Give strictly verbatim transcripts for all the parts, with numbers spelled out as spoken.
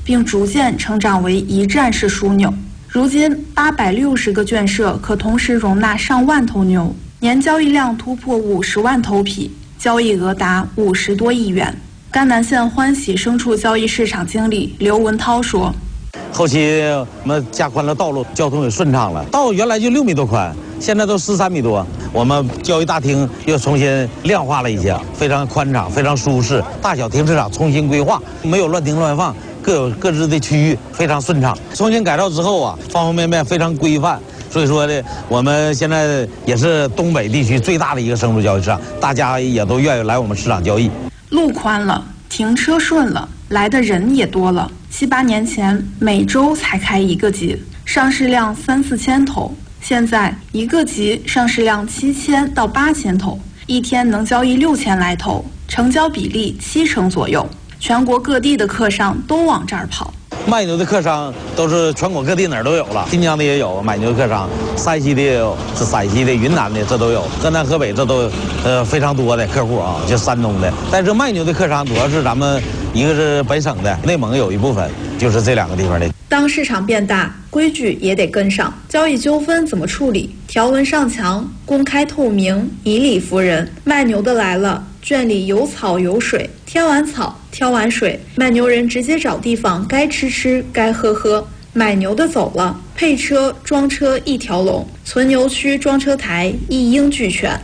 并逐渐成长为一站式枢纽。如今，八百六十个圈舍可同时容纳上万头牛，年交易量突破五十万头匹，交易额达五十多亿元。甘南县欢喜牲畜交易市场经理刘文涛说：“ 后期我们加宽了道路，交通也顺畅了。道原来就六米多宽，现在都十三米多。我们交易大厅又重新亮化了一些，非常宽敞，非常舒适。大小停车场重新规划，没有乱停乱放，各有各自的区域，非常顺畅。重新改造之后啊，方方面面非常规范。所以说呢，我们现在也是东北地区最大的一个牲畜交易市场，大家也都愿意来我们市场交易。 路宽了，停车顺了，来的人也多了。七八年前每周才开一个集，上市量三四千头。现在一个集上市量七千到八千头，一天能交易六千来头，成交比例七成左右。全国各地的客商都往这儿跑。 卖牛的客商都是全国各地哪儿都有了，新疆的也有买牛的客商，山西的也有，是陕西的、云南的这都有，河南、河北这都呃非常多的客户啊，就山东的。但是卖牛的客商主要是咱们一个是本省的，内蒙有一部分，就是这两个地方的。 当市场变大，规矩也得跟上。交易纠纷怎么处理？条文上墙，公开透明，以理服人。卖牛的来了，圈里有草有水，挑完草，挑完水，卖牛人直接找地方，该吃吃，该喝喝。买牛的走了，配车、装车一条龙，存牛区、装车台一应俱全。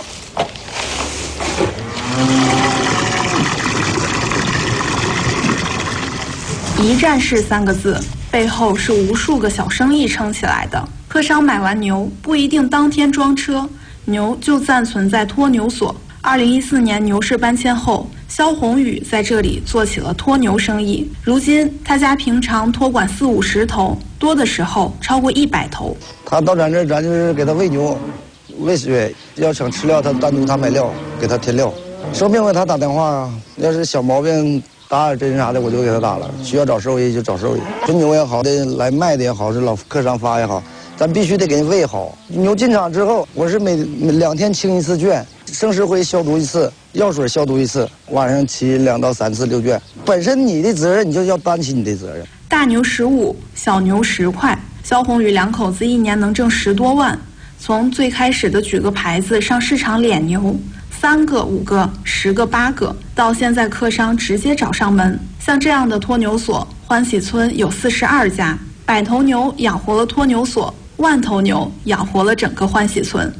一站式三个字，背后是无数个小生意撑起来的。客商买完牛不一定当天装车，牛就暂存在托牛所。二零一四年牛市搬迁后，肖宏宇在这里做起了托牛生意。如今他家平常托管四五十头，多的时候超过一百头。 他到咱这儿，咱就是给他喂牛、喂水，要想吃料，他单独他买料，给他添料。生病了他打电话，要是小毛病打耳针啥的，我就给他打了。需要找兽医就找兽医。纯牛也好的，来卖的也好，是老客商发也好，咱必须得给你喂好。牛进场之后，我是每每两天清一次圈，生石灰消毒一次，药水消毒一次，晚上骑两到三次溜圈。本身你的责任，你就要担起你的责任。 大牛十五，小牛十块。肖宏宇两口子一年能挣十多万。从最开始的举个牌子上市场敛牛，三个、五个、十个、八个，到现在客商直接找上门。像这样的托牛所，欢喜村有四十二家，百头牛养活了托牛所，万头牛养活了整个欢喜村。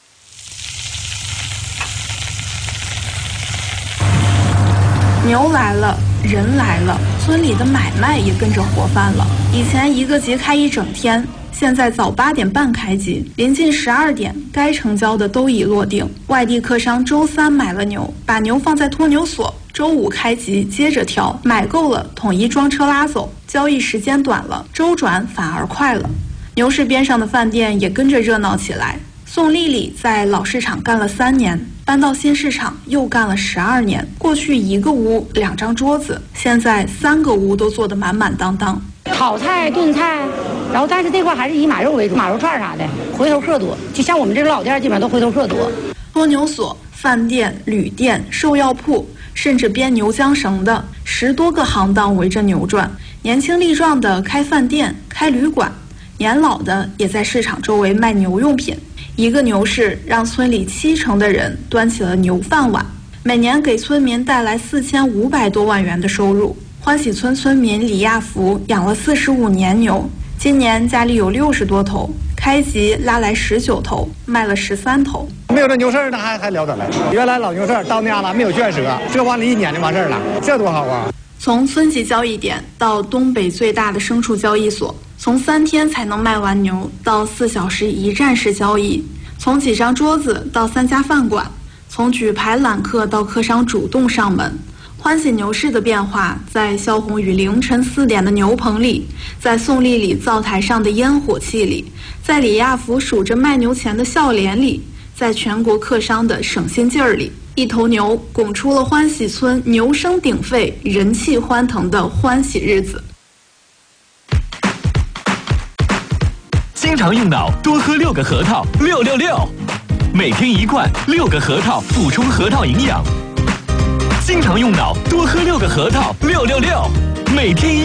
牛来了，人来了，村里的买卖也跟着活泛了。以前一个集开一整天，现在早八点半开集，临近十二点，该成交的都已落定。外地客商周三买了牛，把牛放在托牛所，周五开集接着挑，买够了统一装车拉走。交易时间短了，周转反而快了。牛市边上的饭店也跟着热闹起来。宋丽丽在老市场干了三年，搬到新市场又干了十二年。过去一个屋两张桌子，现在三个屋都坐得满满当当。 炒菜、炖菜，然后但是这块还是以马肉为主，马肉串啥的，回头客多。就像我们这个老店，基本上都回头客多。 托牛所、饭店、旅店、兽药铺，甚至编牛缰绳的，十多个行当围着牛转。年轻力壮的开饭店、开旅馆，年老的也在市场周围卖牛用品。一个牛市让村里七成的人端起了牛饭碗，每年给村民带来四千五百多万元的收入。欢喜村村民李亚福养了四十五年牛，今年家里有六十多头，开集拉来十九头，卖了十三头。 没有这牛市，那还还了得了。原来老牛市到那样了，没有圈舍，这完了一年就完事儿了，这多好啊！ 从村级交易点到东北最大的牲畜交易所，从三天才能卖完牛到四小时一站式交易，从几张桌子到三家饭馆，从举牌揽客到客商主动上门。欢喜牛市的变化，在肖宏宇凌晨四点的牛棚里，在宋丽丽灶台上的烟火气里，在李亚福数着卖牛钱的笑脸里，在全国客商的省心劲儿里，一头牛拱出了欢喜村牛声鼎沸、人气欢腾的欢喜日子。 经常用脑，多喝六个核桃，六六六，每天一罐，六个核桃补充核桃营养。经常用脑，多喝六个核桃，六六六，每天一